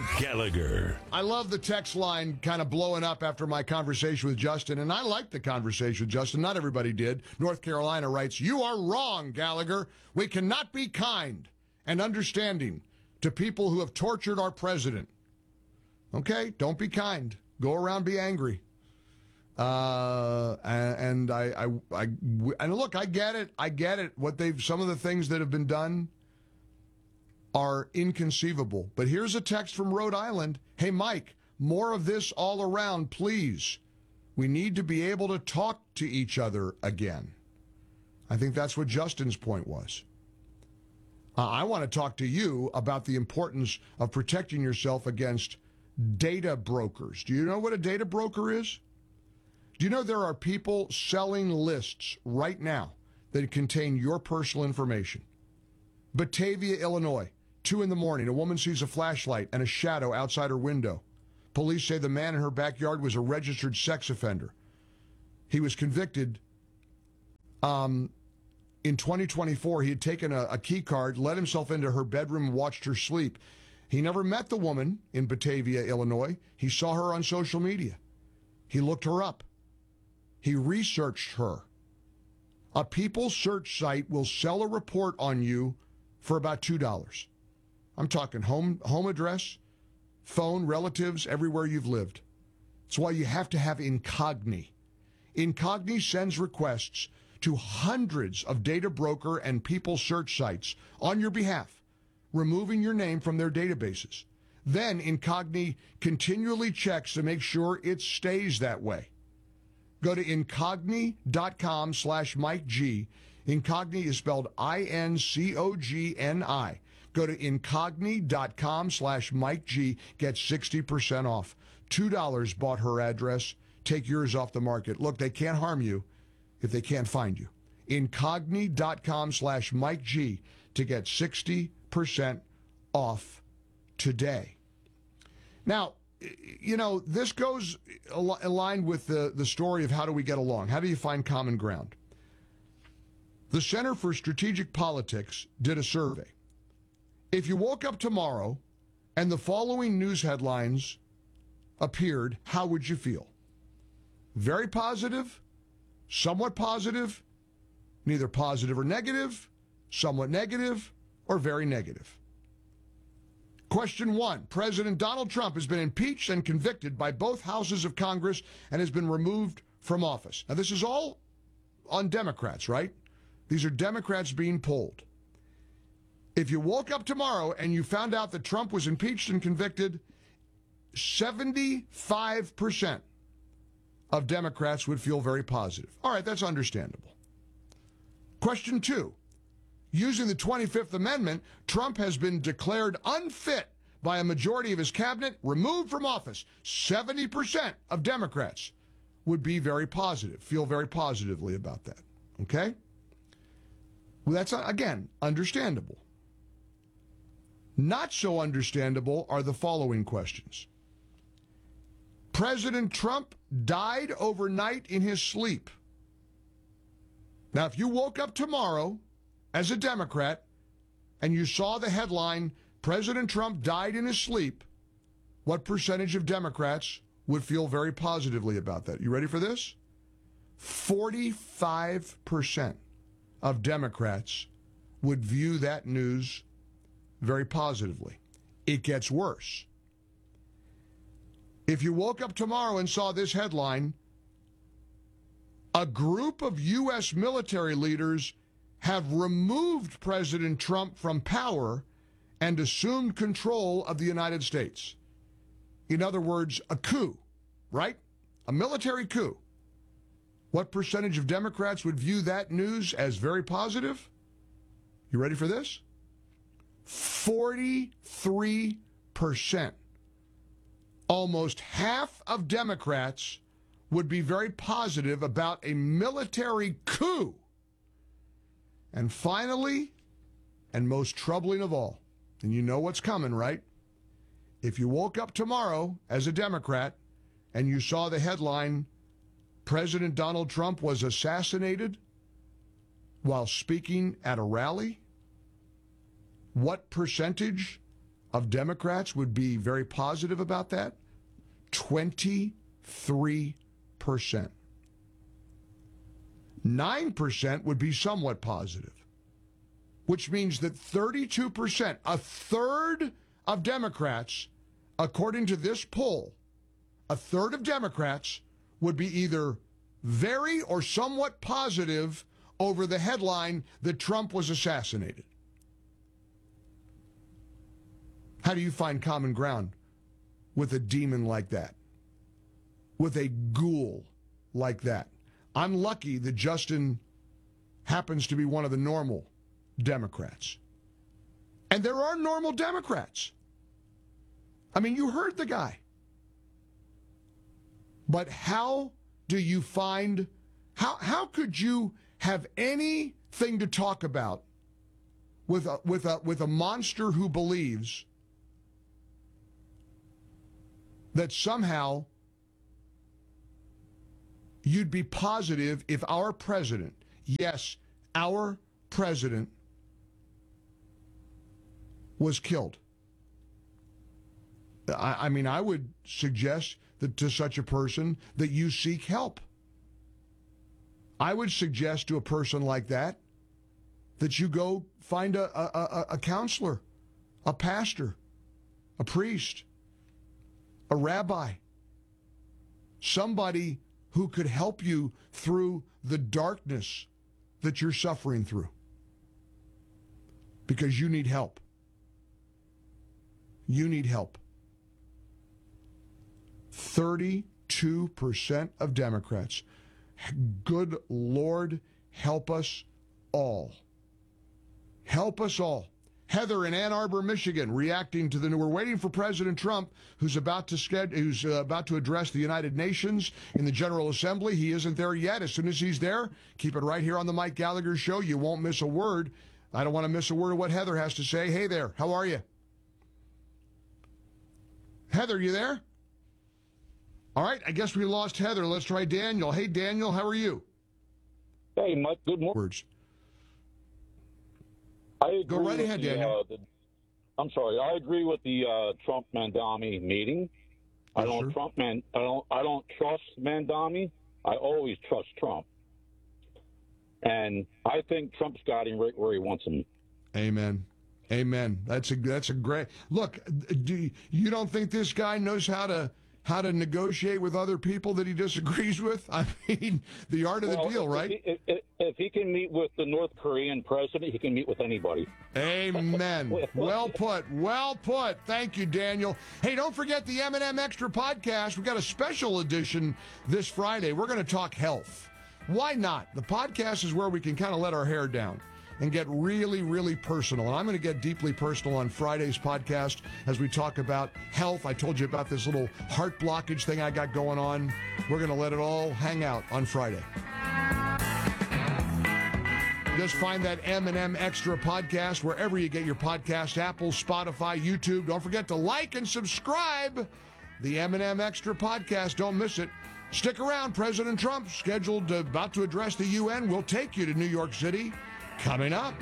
Gallagher. I love the text line kind of blowing up after my conversation with Justin, and I liked the conversation with Justin. Not everybody did. North Carolina writes, "You are wrong, Gallagher. We cannot be kind and understanding to people who have tortured our president." Okay, don't be kind. Go around, be angry. And look, I get it. I get it. Some of the things that have been done are inconceivable. But here's a text from Rhode Island. "Hey, Mike, more of this all around, please. We need to be able to talk to each other again." I think that's what Justin's point was. I want to talk to you about the importance of protecting yourself against data brokers. Do you know what a data broker is? Do you know there are people selling lists right now that contain your personal information? Batavia, Illinois, 2 a.m, a woman sees a flashlight and a shadow outside her window. Police say the man in her backyard was a registered sex offender. He was convicted in 2024. He had taken a key card, let himself into her bedroom, and watched her sleep. He never met the woman in Batavia, Illinois. He saw her on social media. He looked her up. He researched her. A People search site will sell a report on you for about $2. I'm talking home address, phone, relatives, everywhere you've lived. That's why you have to have Incogni. Incogni sends requests to hundreds of data broker and People search sites on your behalf, removing your name from their databases. Then Incogni continually checks to make sure it stays that way. Go to incogni.com/Mike G. Incogni is spelled INCOGNI. Go to incogni.com/Mike G. Get 60% off. $2 bought her address. Take yours off the market. Look, they can't harm you if they can't find you. Incogni.com/Mike G to get 60% off today. Now, you know, this goes aligned with the story of how do we get along? How do you find common ground? The Center for Strategic Politics did a survey. If you woke up tomorrow and the following news headlines appeared, how would you feel? Very positive, somewhat positive, neither positive or negative, somewhat negative, or very negative. Question 1, President Donald Trump has been impeached and convicted by both houses of Congress and has been removed from office. Now, this is all on Democrats, right? These are Democrats being polled. If you woke up tomorrow and you found out that Trump was impeached and convicted, 75% of Democrats would feel very positive. All right, that's understandable. Question 2. Using the 25th Amendment, Trump has been declared unfit by a majority of his cabinet, removed from office. 70% of Democrats would be very positive, feel very positively about that. Okay? Well, that's, again, understandable. Not so understandable are the following questions. President Trump died overnight in his sleep. Now, if you woke up tomorrow as a Democrat and you saw the headline, President Trump died in his sleep, what percentage of Democrats would feel very positively about that? You ready for this? 45% of Democrats would view that news very positively. It gets worse. If you woke up tomorrow and saw this headline, a group of U.S. military leaders have removed President Trump from power and assumed control of the United States. In other words, a coup, right? A military coup. What percentage of Democrats would view that news as very positive? You ready for this? 43%. Almost half of Democrats would be very positive about a military coup. And finally, and most troubling of all, and you know what's coming, right? If you woke up tomorrow as a Democrat and you saw the headline, President Donald Trump was assassinated while speaking at a rally, what percentage of Democrats would be very positive about that? 23%. 9% would be somewhat positive, which means that 32%, a third of Democrats, according to this poll, a third of Democrats would be either very or somewhat positive over the headline that Trump was assassinated. How do you find common ground with a demon like that? With a ghoul like that? I'm lucky that Justin happens to be one of the normal Democrats. And there are normal Democrats. I mean, you heard the guy. But how do you find, how could you have anything to talk about with a monster who believes that somehow you'd be positive if our president, yes, our president, was killed? I mean, I would suggest that to such a person that you seek help. I would suggest to a person like that that you go find a counselor, a pastor, a priest, a rabbi, somebody who could help you through the darkness that you're suffering through, because you need help. You need help. 32% of Democrats. Good Lord, help us all. Help us all. Heather in Ann Arbor, Michigan, reacting to we're waiting for President Trump, who's about to address the United Nations in the General Assembly. He isn't there yet. As soon as he's there, keep it right here on the Mike Gallagher Show. You won't miss a word. I don't want to miss a word of what Heather has to say. Hey there, how are you? Heather, you there? All right, I guess we lost Heather. Let's try Daniel. Hey, Daniel, how are you? Hey, Mike, good morning. Words. I agree. Go right ahead, Daniel. I'm sorry. I agree with the Trump Mandami meeting. Yes, I don't trust Mandami. I always trust Trump, and I think Trump's got him right where he wants him. Amen. Amen. That's a great look. You don't think this guy knows how to negotiate with other people that he disagrees with? I mean, the art of the deal, right? If he can meet with the North Korean president, he can meet with anybody. Amen. Well put. Well put. Thank you, Daniel. Hey, don't forget the M&M Extra podcast. We've got a special edition this Friday. We're going to talk health. Why not? The podcast is where we can kind of let our hair down and get really, really personal. And I'm going to get deeply personal on Friday's podcast as we talk about health. I told you about this little heart blockage thing I got going on. We're going to let it all hang out on Friday. Just find that M&M Extra podcast wherever you get your podcast, Apple, Spotify, YouTube. Don't forget to like and subscribe the M&M Extra podcast. Don't miss it. Stick around. President Trump, about to address the UN. We'll take you to New York City. Coming up.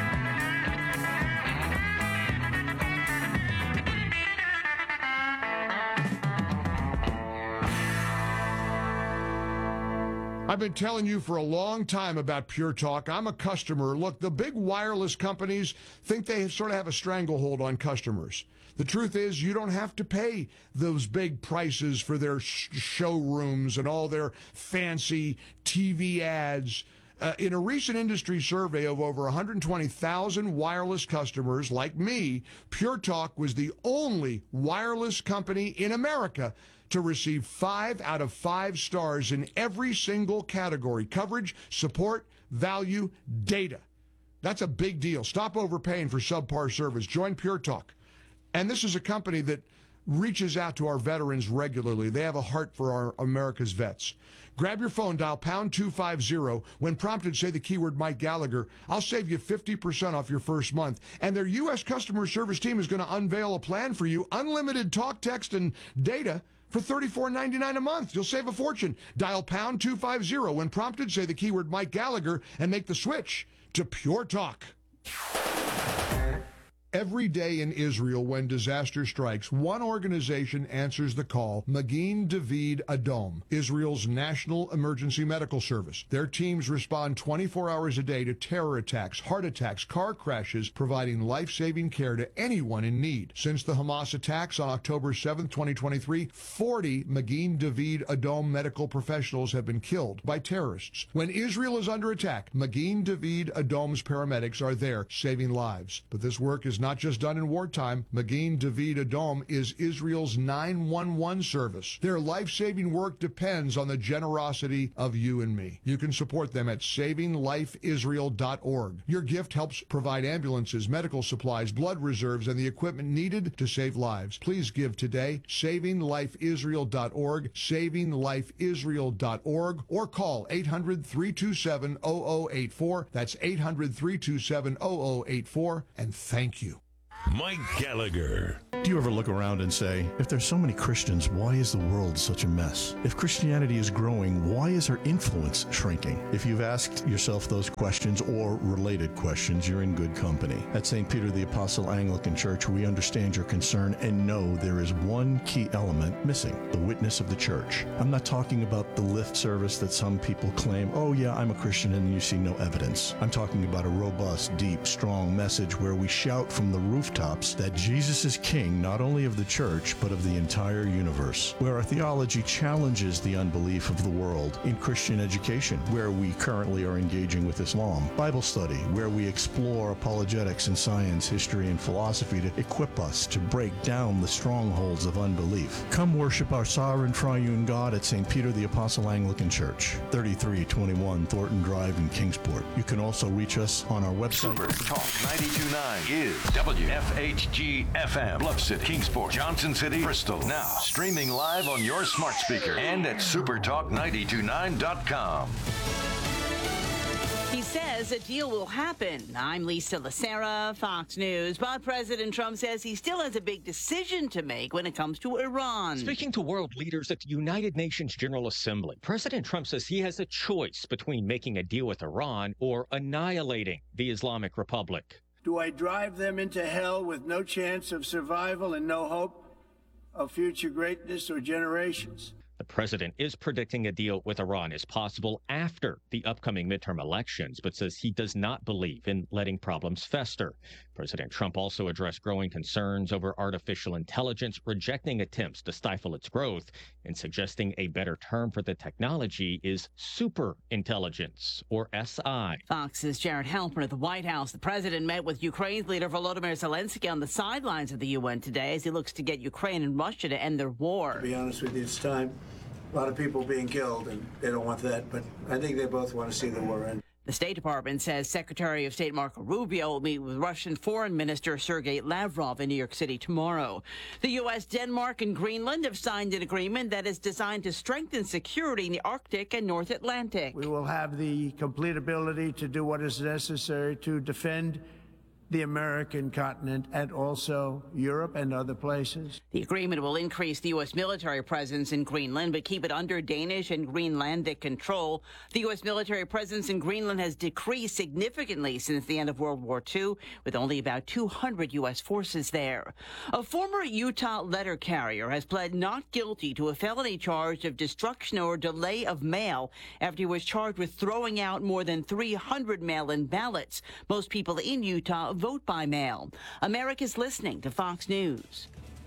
I've been telling you for a long time about Pure Talk. I'm a customer. Look, the big wireless companies think they sort of have a stranglehold on customers. The truth is, you don't have to pay those big prices for their showrooms and all their fancy TV ads. In a recent industry survey of over 120,000 wireless customers like me, Pure Talk was the only wireless company in America to receive 5 out of 5 stars in every single category: coverage, support, value, data. That's a big deal. Stop overpaying for subpar service. Join Pure Talk. And this is a company that reaches out to our veterans regularly. They have a heart for our America's vets. Grab your phone, dial pound 250. When prompted, say the keyword Mike Gallagher. I'll save you 50% off your first month. And their U.S. customer service team is going to unveil a plan for you. Unlimited talk, text, and data for $34.99 a month. You'll save a fortune. Dial pound 250. When prompted, say the keyword Mike Gallagher and make the switch to Pure Talk. Every day in Israel when disaster strikes, one organization answers the call, Magen David Adom, Israel's national emergency medical service. Their teams respond 24 hours a day to terror attacks, heart attacks, car crashes, providing life-saving care to anyone in need. Since the Hamas attacks on October 7, 2023, 40 Magen David Adom medical professionals have been killed by terrorists. When Israel is under attack, Magen David Adom's paramedics are there saving lives. But this work is not just done in wartime. Magen David Adom is Israel's 911 service. Their life-saving work depends on the generosity of you and me. You can support them at savinglifeisrael.org. Your gift helps provide ambulances, medical supplies, blood reserves, and the equipment needed to save lives. Please give today, savinglifeisrael.org, savinglifeisrael.org, or call 800-327-0084. That's 800-327-0084, and thank you. Mike Gallagher. Do you ever look around and say, if there's so many Christians, why is the world such a mess? If Christianity is growing, why is our influence shrinking? If you've asked yourself those questions or related questions, you're in good company. At St. Peter the Apostle Anglican Church, we understand your concern and know there is one key element missing, the witness of the church. I'm not talking about the lift service that some people claim, oh yeah, I'm a Christian, and you see no evidence. I'm talking about a robust, deep, strong message where we shout from the rooftops that Jesus is King not only of the church, but of the entire universe, where our theology challenges the unbelief of the world, in Christian education, where we currently are engaging with Islam, Bible study, where we explore apologetics in science, history, and philosophy to equip us to break down the strongholds of unbelief. Come worship our sovereign triune God at St. Peter the Apostle Anglican Church, 3321 Thornton Drive in Kingsport. You can also reach us on our website. Super Talk 92.9 is WFHG FM, Bluff City, Kingsport, Johnson City, Bristol. Now streaming live on your smart speaker and at supertalk929.com. He says a deal will happen. I'm Lisa Lacera, Fox News. But President Trump says he still has a big decision to make when it comes to Iran. Speaking to world leaders at the United Nations General Assembly, President Trump says he has a choice between making a deal with Iran or annihilating the Islamic Republic. Do I drive them into hell with no chance of survival and no hope of future greatness or generations? The president is predicting a deal with Iran is possible after the upcoming midterm elections, but says he does not believe in letting problems fester. President Trump also addressed growing concerns over artificial intelligence, rejecting attempts to stifle its growth and suggesting a better term for the technology is super intelligence, or SI. Fox's Jared Halpern at the White House. The president met with Ukraine's leader Volodymyr Zelensky on the sidelines of the UN today as he looks to get Ukraine and Russia to end their war. To be honest with you, it's time. A lot of people being killed, and they don't want that, but I think they both want to see the war end. The State Department says Secretary of State Marco Rubio will meet with Russian Foreign Minister Sergei Lavrov in New York City tomorrow. The U.S., Denmark, and Greenland have signed an agreement that is designed to strengthen security in the Arctic and North Atlantic. We will have the complete ability to do what is necessary to defend the American continent and also Europe and other places. The agreement will increase the U.S. military presence in Greenland, but keep it under Danish and Greenlandic control. The U.S. military presence in Greenland has decreased significantly since the end of World War II, with only about 200 U.S. forces there. A former Utah letter carrier has pled not guilty to a felony charge of destruction or delay of mail after he was charged with throwing out more than 300 mail-in ballots. Most people in Utah vote by mail. America's listening to Fox News.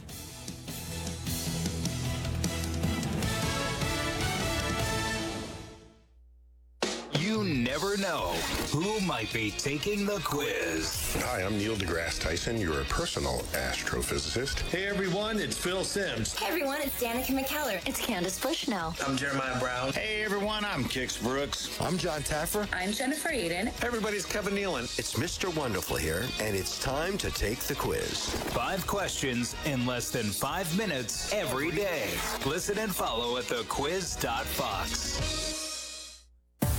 You never know who might be taking the quiz. Hi, I'm Neil deGrasse Tyson, your personal astrophysicist. Hey everyone, it's Phil Simms. Hey everyone, it's Danica McKellar. It's Candace Bushnell. I'm Jeremiah Brown. Hey everyone, I'm Kix Brooks. I'm John Taffer. I'm Jennifer Aiden. Hey everybody's Kevin Nealon. It's Mr. Wonderful here, and it's time to take the quiz. 5 questions in less than 5 minutes every day. Listen and follow at thequiz.fox.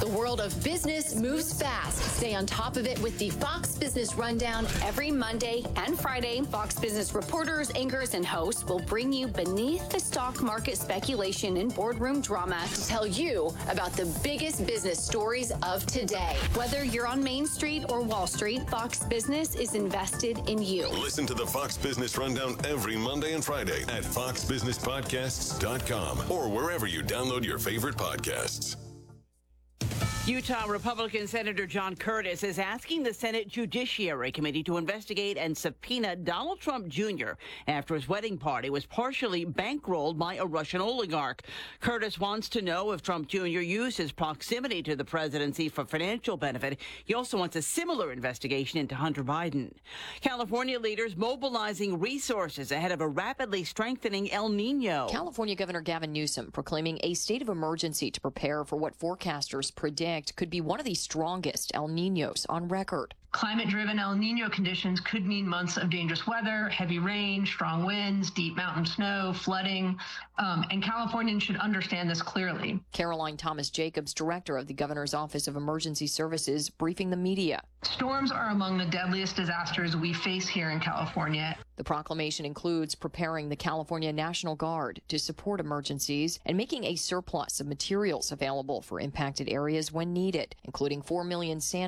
The world of business moves fast. Stay on top of it with the Fox Business Rundown every Monday and Friday. Fox Business reporters, anchors, and hosts will bring you beneath the stock market speculation and boardroom drama to tell you about the biggest business stories of today. Whether you're on Main Street or Wall Street, Fox Business is invested in you. Listen to the Fox Business Rundown every Monday and Friday at foxbusinesspodcasts.com or wherever you download your favorite podcasts. Utah Republican Senator John Curtis is asking the Senate Judiciary Committee to investigate and subpoena Donald Trump Jr. after his wedding party was partially bankrolled by a Russian oligarch. Curtis wants to know if Trump Jr. used his proximity to the presidency for financial benefit. He also wants a similar investigation into Hunter Biden. California leaders mobilizing resources ahead of a rapidly strengthening El Nino. California Governor Gavin Newsom proclaiming a state of emergency to prepare for what forecasters predict could be one of the strongest El Ninos on record. Climate-driven El Nino conditions could mean months of dangerous weather, heavy rain, strong winds, deep mountain snow, flooding, and Californians should understand this clearly. Caroline Thomas Jacobs, director of the Governor's Office of Emergency Services, briefing the media. Storms are among the deadliest disasters we face here in California. The proclamation includes preparing the California National Guard to support emergencies and making a surplus of materials available for impacted areas when needed, including 4 million